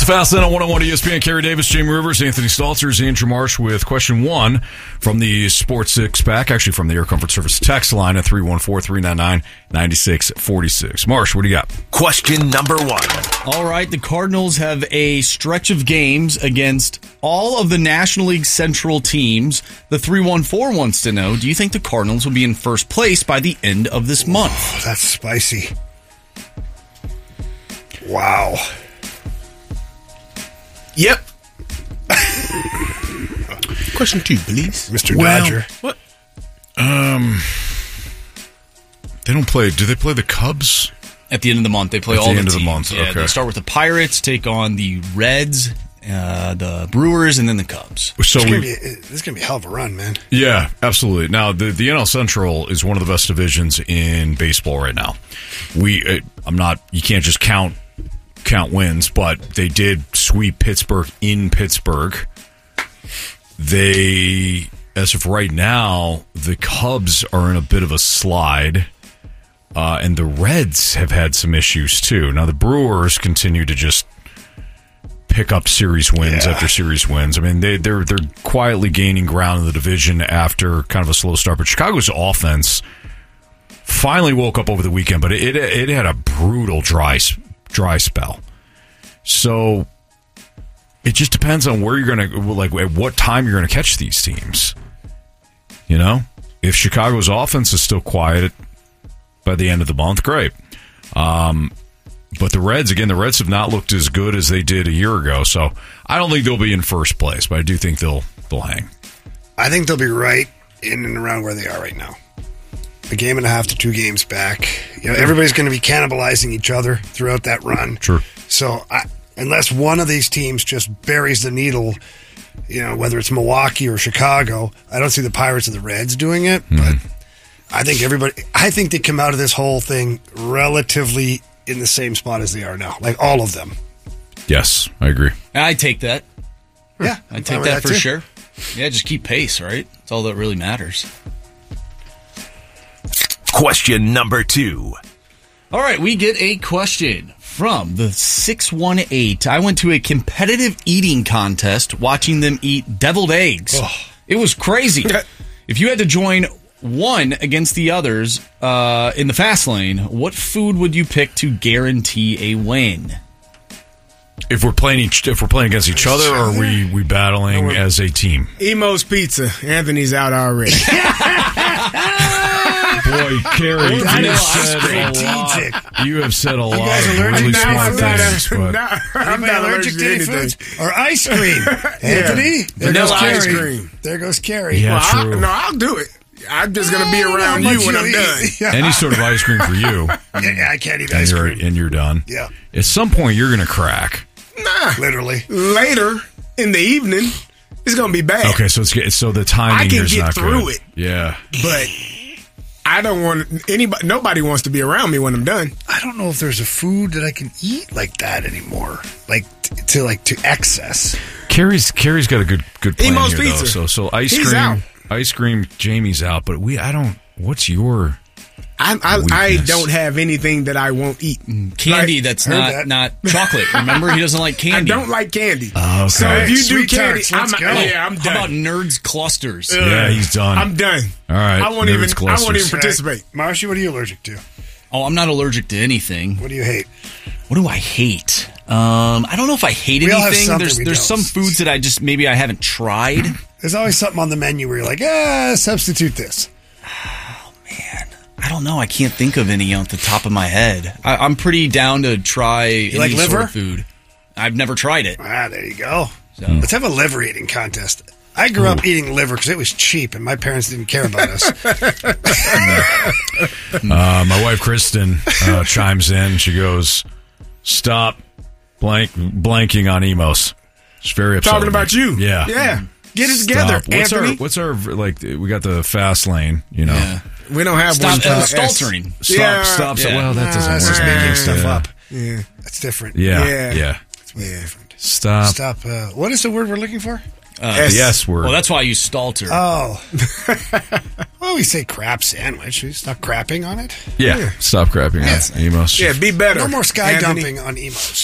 Fast Lane on 101 ESPN. Kerry Davis, Jamie Rivers, Anthony Stalters, Andrew Marsh with question 1 from the Sports Six Pack, actually from the Air Comfort Service text line at 314-399-9646. Marsh, what do you got? Question number 1. All right, the Cardinals have a stretch of games against all of the National League Central teams. The 314 wants to know, do you think the Cardinals will be in first place by the end of this month? Oh, that's spicy. Wow. Yep. Question 2, please. Mr. Dodger. What? They don't play. Do they play the Cubs? At the end of the month, they play At all the the end of the teams. month, Yeah, okay. they start with the Pirates, take on the Reds, the Brewers, and then the Cubs. So This is going to be a hell of a run, man. Yeah, absolutely. Now, the NL Central is one of the best divisions in baseball right now. You can't just count wins, but they did sweep Pittsburgh in Pittsburgh. As of right now, the Cubs are in a bit of a slide, and the Reds have had some issues too. Now, the Brewers continue to just pick up series wins after series wins. I mean, they're quietly gaining ground in the division after kind of a slow start. But Chicago's offense finally woke up over the weekend, but it had a brutal dry spell. So it just depends on where you're going to, like, at what time you're going to catch these teams. You know, if Chicago's offense is still quiet by the end of the month, great. But the Reds have not looked as good as they did a year ago. So I don't think they'll be in first place, but I do think they'll hang. I think they'll be right in and around where they are right now. A game and a half to 2 games back. You know, everybody's going to be cannibalizing each other throughout that run. True. So unless one of these teams just buries the needle, you know, whether it's Milwaukee or Chicago, I don't see the Pirates or the Reds doing it. But I think they come out of this whole thing relatively in the same spot as they are now, like all of them. Yes, I agree. I take that. Yeah, I take that for sure. Yeah, just keep pace, right? That's all that really matters. Question number 2. All right, we get a question from the 618. I went to a competitive eating contest watching them eat deviled eggs. Oh. It was crazy. If you had to join one against the others in the fast lane, what food would you pick to guarantee a win? If we're playing against each other, or are we battling as a team? Emo's Pizza. Anthony's out already. Boy, Kerry, you have said a lot of really smart things. But I'm not allergic to any foods. Or ice cream. Anthony? There Vanilla goes Kerry. ice cream. There goes Kerry. Yeah, true. I'll do it. I'm just going to be around you when I'm done. Yeah. Any sort of ice cream for you. Yeah, I can't eat ice cream. And you're done. Yeah. At some point, you're going to crack. Nah. Literally. Later in the evening, it's going to be bad. Okay, so the timing I can is get not through good. it. Yeah. But I don't want anybody. Nobody wants to be around me when I'm done. I don't know if there's a food that I can eat like that anymore, like to excess. Kerry's got a good plan Emo's here Pizza. though. So ice He's cream, out. ice cream. Jamie's out, but what's your? I don't have anything that I won't eat. Candy that's not chocolate. Remember, he doesn't like candy. I don't like candy. Oh, okay. So if you do Sweet candy, tarts, let's go. I'm done. How about Nerds Clusters? Yeah, he's done. I'm done. All right. I won't even Clusters. participate. Marshy, what are you allergic to? Oh, I'm not allergic to anything. What do you hate? What do I hate? I don't know if I hate We all have anything. something we There's don't. some foods that I just maybe I haven't tried. There's always something on the menu where you're like, substitute this. Oh man, I don't know. I can't think of any off the top of my head. I'm pretty down to try any like sort liver? of food. I've never tried it. There you go. So. Let's have a liver eating contest. I grew up eating liver because it was cheap and my parents didn't care about us. My wife Kristen chimes in. She goes, "Stop blanking on Emos." She's very upset. Talking with me. about you. Yeah. Get it together, Stop. Anthony. What's our we got the fast lane, you know. Yeah. We don't have Stop one. staltering. Stop. Yeah. Well, that doesn't It's work. just making stuff Yeah. up. Yeah. That's different. Yeah. It's way different. Stop. Stop. What is the word we're looking for? The S word. Well, that's why I use stalter. Oh. Well, we say crap sandwich. We stop crapping on it. Yeah. Stop crapping. Yes. Emos. Yeah, be better. No more sky Anthony. dumping on emos.